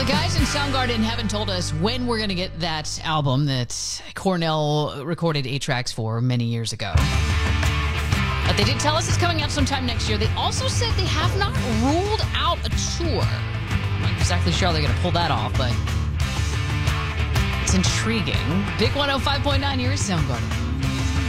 Guys in Soundgarden haven't told us when we're going to get that album that Cornell recorded 8 tracks for many years ago. But they did tell us it's coming out sometime next year. They also said they have not ruled out a tour. I'm not exactly sure how they're going to pull that off, but it's intriguing. Big 105.9, here is Soundgarden.